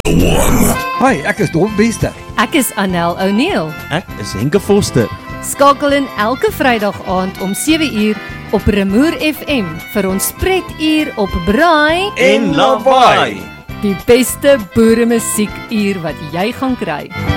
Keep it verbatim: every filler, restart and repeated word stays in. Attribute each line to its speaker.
Speaker 1: Hi, ek is Dom Bester.
Speaker 2: Ek is Anel O'Neill.
Speaker 3: Ek is Henke Foster.
Speaker 2: Skakel in elke Vrydag aand om sewe uur op Remoer F M vir ons spretuur op Braai
Speaker 3: En Lawaai.
Speaker 2: Die beste boeremusiekuur wat jy gaan kry.